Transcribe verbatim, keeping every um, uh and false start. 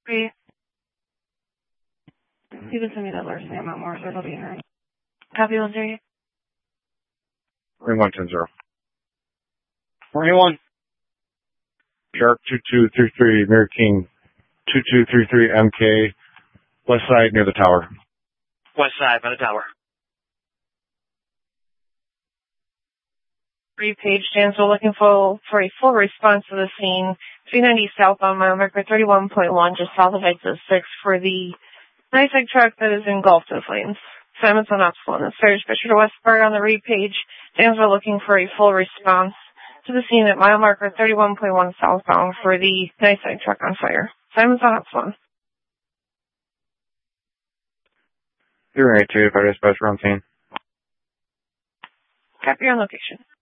Great. You can send me that large name out more, so it'll be in her. Copy, one zero. twenty-one ten zero. twenty-one. Sharp two two three three, Mirror King two two three three M K, west side near the tower. West side by the tower. Three page stands. We're looking for, for a full response to the scene. three ninety southbound mile marker thirty-one point one, just south of exit six, for the NYSEG truck that is engulfed in flames. Simon's on ops one. The surge picture to Westbury on the read page. Stands. We're looking for a full response to the scene at mile marker thirty-one point one southbound for the NYSEG truck on fire. Simon's on ops one. zero eight two, fire dispatch on scene. Copy on location.